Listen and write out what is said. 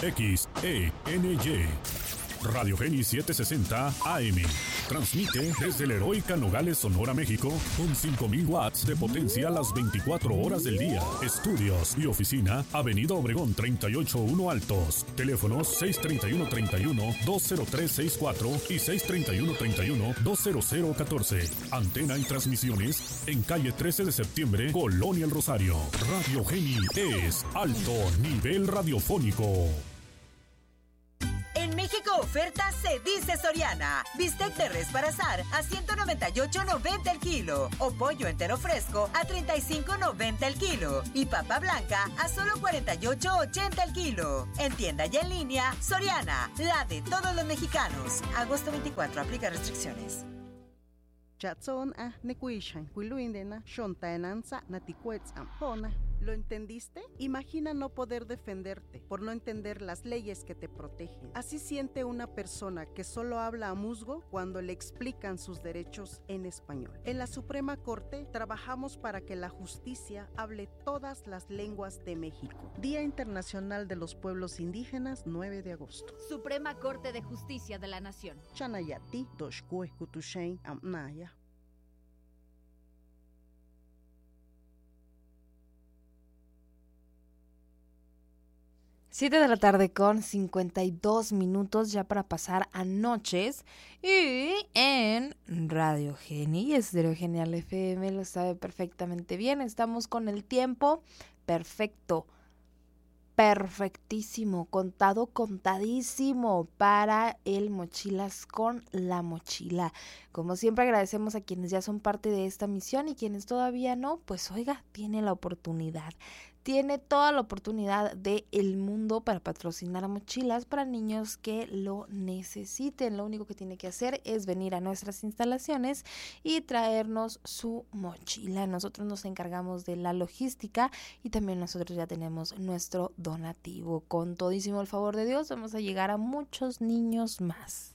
XENY. Radio Geni 760 AM. Transmite desde la heroica Nogales, Sonora, México, con 5,000 watts de potencia a las 24 horas del día. Estudios y oficina, Avenida Obregón 381 Altos. Teléfonos 631-31-20364 y 631-31-20014. Antena y transmisiones en calle 13 de septiembre, Colonia El Rosario. Radio Geni es alto nivel radiofónico. En México oferta se dice Soriana. Bistec de res para asar a $198.90 el kilo. O pollo entero fresco a $35.90 el kilo. Y papa blanca a solo $48.80 el kilo. En tienda y en línea, Soriana, la de todos los mexicanos. Agosto 24, aplica restricciones. ¿Lo entendiste? Imagina no poder defenderte por no entender las leyes que te protegen. Así siente una persona que solo habla a musgo cuando le explican sus derechos en español. En la Suprema Corte trabajamos para que la justicia hable todas las lenguas de México. Día Internacional de los Pueblos Indígenas, 9 de agosto. Suprema Corte de Justicia de la Nación. Chanayati, Doshkue, Kutushain, Amnaya. Siete de la tarde con 52 minutos ya para pasar a noches y en Radio Geni y Estéreo Genial FM lo sabe perfectamente bien. Estamos con el tiempo perfecto, perfectísimo, contadísimo para el Mochilas con la Mochila. Como siempre agradecemos a quienes ya son parte de esta misión y quienes todavía no, pues oiga, tiene la oportunidad. Tiene toda la oportunidad del mundo para patrocinar a mochilas para niños que lo necesiten. Lo único que tiene que hacer es venir a nuestras instalaciones y traernos su mochila. Nosotros nos encargamos de la logística y también nosotros ya tenemos nuestro donativo. Con todísimo el favor de Dios vamos a llegar a muchos niños más.